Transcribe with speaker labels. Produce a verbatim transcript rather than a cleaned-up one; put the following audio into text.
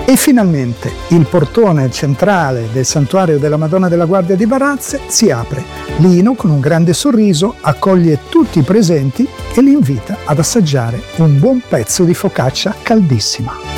Speaker 1: E finalmente il portone centrale del santuario della Madonna della Guardia di Varazze si apre. Lino, con un grande sorriso, accoglie tutti i presenti e li invita ad assaggiare un buon pezzo di focaccia caldissima.